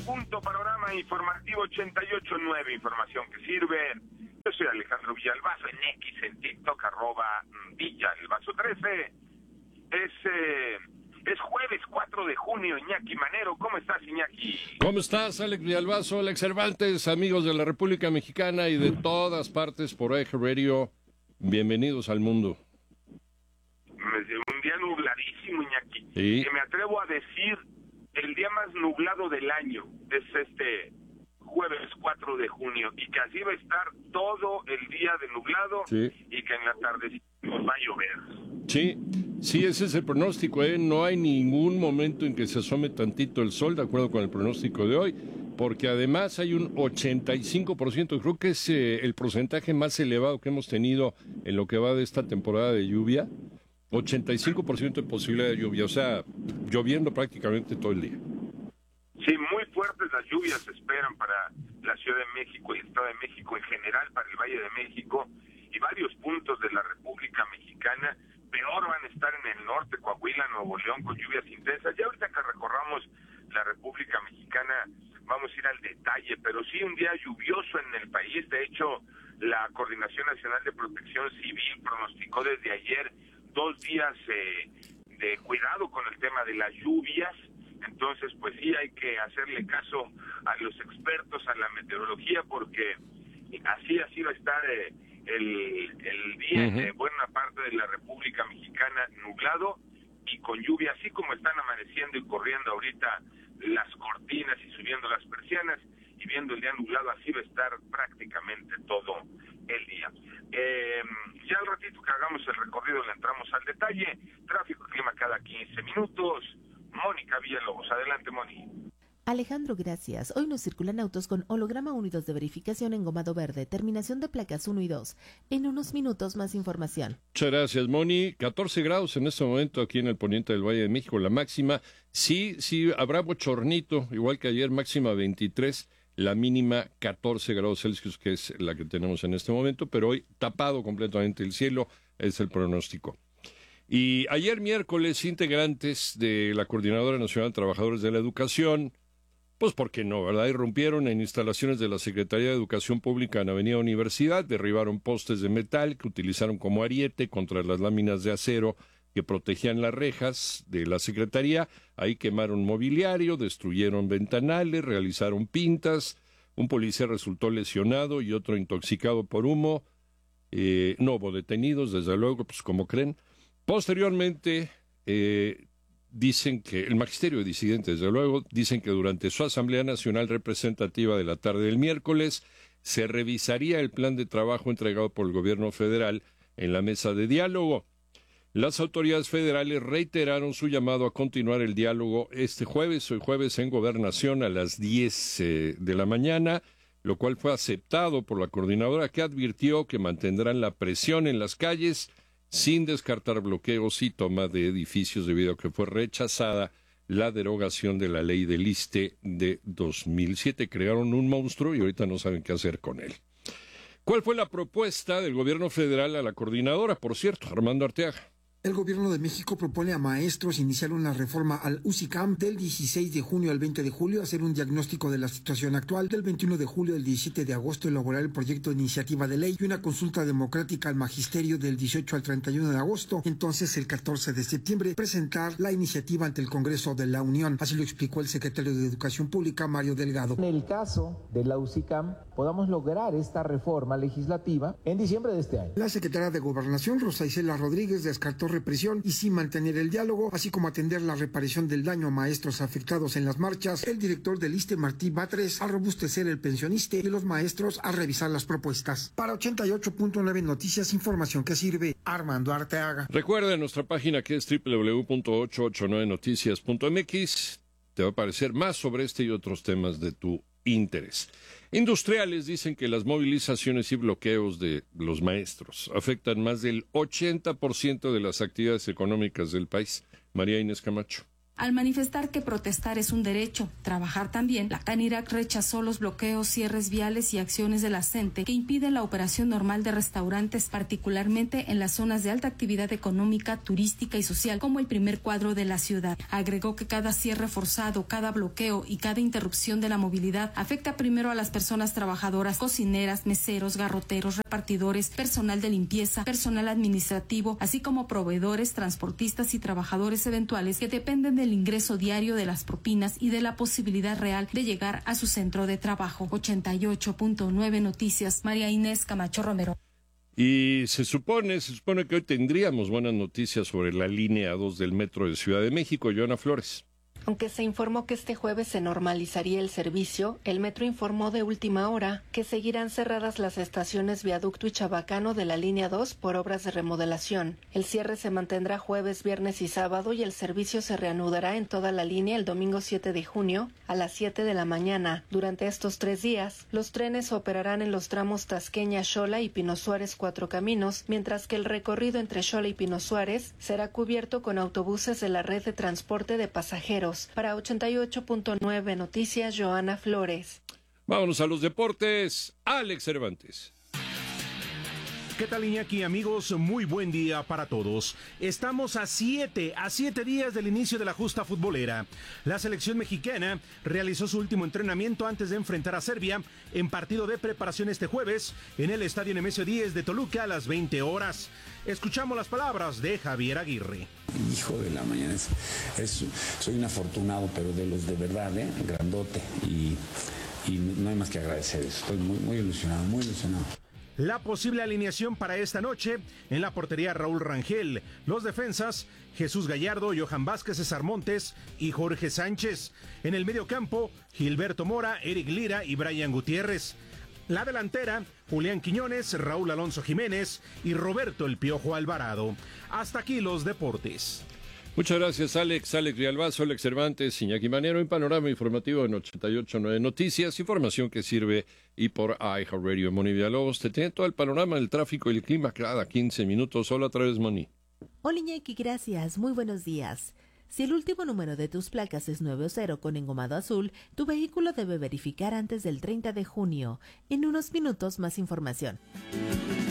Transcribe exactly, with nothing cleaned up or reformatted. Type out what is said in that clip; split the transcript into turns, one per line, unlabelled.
punto, panorama informativo ochenta y ocho punto nueve, información que sirve. Yo soy Alejandro Villalbazo, en X, en TikTok, arroba Villalbazo trece. Es, eh, es jueves cuatro de junio, Iñaki Manero. ¿Cómo estás, Iñaki?
¿Cómo estás, Alex Villalbazo, Alex Cervantes, amigos de la República Mexicana y de todas partes por Eje Radio? Bienvenidos al mundo.
Un día nubladísimo, Iñaki.
Sí.
Que me atrevo a decir el día más nublado del año. Es este jueves cuatro de junio. Y que así va a estar todo el día de nublado.
Sí.
Y que en la tarde nos va a llover.
Sí, sí, ese es el pronóstico, ¿eh? No hay ningún momento en que se asome tantito el sol, de acuerdo con el pronóstico de hoy, porque además hay un ochenta y cinco por ciento, creo que es eh, el porcentaje más elevado que hemos tenido en lo que va de esta temporada de lluvia, ochenta y cinco por ciento de posibilidad de lluvia, o sea, lloviendo prácticamente todo el día.
Sí, muy fuertes las lluvias se esperan para la Ciudad de México y el Estado de México en general, para el Valle de México y varios puntos de la República Mexicana. Peor van a estar en el norte, Coahuila, Nuevo León, con lluvias intensas. Ya ahorita que recorramos la República Mexicana vamos a ir al detalle, pero sí un día lluvioso en el país. De hecho, la Coordinación Nacional de Protección Civil pronosticó desde ayer dos días eh, de cuidado con el tema de las lluvias. Entonces, pues sí hay que hacerle caso a los expertos, a la meteorología, porque así, así va a estar eh, el, el día en uh-huh. eh, buena parte de la República Mexicana, nublado y con lluvia, así como están amaneciendo y corriendo ahorita las cortinas y subiendo las persianas y viendo el día nublado, así va a estar prácticamente todo el día. Eh, ya al ratito que hagamos el recorrido le entramos al detalle. Tráfico y clima cada quince minutos. Mónica Villalobos, adelante, Moni.
Alejandro, gracias. Hoy nos circulan autos con holograma uno y dos de verificación engomado verde, terminación de placas uno y dos. En unos minutos más información.
Muchas gracias, Moni. catorce grados en este momento aquí en el poniente del Valle de México, la máxima. Sí, sí, habrá bochornito, igual que ayer, máxima veintitrés, la mínima catorce grados Celsius, que es la que tenemos en este momento, pero hoy tapado completamente el cielo, es el pronóstico. Y ayer miércoles, integrantes de la Coordinadora Nacional de Trabajadores de la Educación, pues ¿por qué no, verdad? Irrumpieron en instalaciones de la Secretaría de Educación Pública en Avenida Universidad, derribaron postes de metal que utilizaron como ariete contra las láminas de acero que protegían las rejas de la Secretaría. Ahí quemaron mobiliario, destruyeron ventanales, realizaron pintas. Un policía resultó lesionado y otro intoxicado por humo. Eh, no hubo detenidos, desde luego, pues como creen. Posteriormente, eh, dicen que el magisterio de disidentes, desde luego, dicen que durante su Asamblea Nacional Representativa de la tarde del miércoles se revisaría el plan de trabajo entregado por el gobierno federal en la mesa de diálogo. Las autoridades federales reiteraron su llamado a continuar el diálogo este jueves, hoy jueves en Gobernación a las diez eh, de la mañana, lo cual fue aceptado por la coordinadora, que advirtió que mantendrán la presión en las calles sin descartar bloqueos y toma de edificios debido a que fue rechazada la derogación de la ley del ISSSTE de dos mil siete. Crearon un monstruo y ahorita no saben qué hacer con él. ¿Cuál fue la propuesta del gobierno federal a la coordinadora? Por cierto, Armando Arteaga.
El gobierno de México propone a maestros iniciar una reforma al U S I C A M del dieciséis de junio al veinte de julio, hacer un diagnóstico de la situación actual, del veintiuno de julio al diecisiete de agosto elaborar el proyecto de iniciativa de ley y una consulta democrática al magisterio del dieciocho al treinta y uno de agosto. Entonces, el catorce de septiembre, presentar la iniciativa ante el Congreso de la Unión. Así lo explicó el secretario de Educación Pública, Mario Delgado.
En el caso de la U S I C A M, podamos lograr esta reforma legislativa en diciembre de este año.
La secretaria de Gobernación, Rosa Isela Rodríguez, descartó represión y sí mantener el diálogo, así como atender la reparación del daño a maestros afectados en las marchas. El director del ISSSTE, Martí Batres, a robustecer el pensioniste y los maestros a revisar las propuestas. Para ochenta y ocho punto nueve Noticias, información que sirve, Armando Arteaga.
Recuerda nuestra página que es doble u doble u doble u punto ochocientos ochenta y nueve noticias punto m x. Te va a aparecer más sobre este y otros temas de tu interés. Industriales dicen que las movilizaciones y bloqueos de los maestros afectan más del ochenta por ciento de las actividades económicas del país. María Inés Camacho.
Al manifestar que protestar es un derecho, trabajar también, la Canirac rechazó los bloqueos, cierres viales y acciones de la CENTE que impiden la operación normal de restaurantes, particularmente en las zonas de alta actividad económica, turística y social, como el primer cuadro de la ciudad. Agregó que cada cierre forzado, cada bloqueo y cada interrupción de la movilidad afecta primero a las personas trabajadoras, cocineras, meseros, garroteros, repartidores, personal de limpieza, personal administrativo, así como proveedores, transportistas y trabajadores eventuales que dependen del ingreso diario, de las propinas y de la posibilidad real de llegar a su centro de trabajo. ochenta y ocho punto nueve Noticias, María Inés Camacho Romero.
Y se supone, se supone que hoy tendríamos buenas noticias sobre la línea dos del metro de Ciudad de México. Joana Flores.
Aunque se informó que este jueves se normalizaría el servicio, el metro informó de última hora que seguirán cerradas las estaciones Viaducto y Chabacano de la línea dos por obras de remodelación. El cierre se mantendrá jueves, viernes y sábado y el servicio se reanudará en toda la línea el domingo siete de junio a las siete de la mañana. Durante estos tres días, los trenes operarán en los tramos Tasqueña-Xola y Pino Suárez Cuatro Caminos, mientras que el recorrido entre Xola y Pino Suárez será cubierto con autobuses de la red de transporte de pasajeros. Para ochenta y ocho punto nueve Noticias, Joana Flores.
Vámonos a los deportes. Alex Cervantes.
¿Qué tal, Iñaki? Amigos, muy buen día para todos. Estamos a siete, a siete días del inicio de la justa futbolera. La selección mexicana realizó su último entrenamiento antes de enfrentar a Serbia en partido de preparación este jueves en el Estadio Nemesio Díez de Toluca a las veinte horas. Escuchamos las palabras de Javier Aguirre.
Hijo de la mañana, es, es, soy un afortunado, pero de los de verdad, ¿eh? Grandote. Y, y no hay más que agradecer eso. Estoy muy, muy ilusionado, muy ilusionado.
La posible alineación para esta noche: en la portería Raúl Rangel, los defensas Jesús Gallardo, Johan Vázquez, César Montes y Jorge Sánchez. En el mediocampo, Gilberto Mora, Eric Lira y Brian Gutiérrez. La delantera, Julián Quiñones, Raúl Alonso Jiménez y Roberto El Piojo Alvarado. Hasta aquí los deportes.
Muchas gracias, Alex. Alex Villalbazo, Alex Cervantes, Iñaki Manero, en Panorama Informativo en ochenta y ocho punto nueve Noticias, información que sirve y por iHeartRadio. Moni Villalobos te tiene todo el panorama del tráfico y el clima cada quince minutos. Hola otra vez, Moni.
Hola, Iñaki, gracias. Muy buenos días. Si el último número de tus placas es nueve o cero con engomado azul, tu vehículo debe verificar antes del treinta de junio. En unos minutos más información.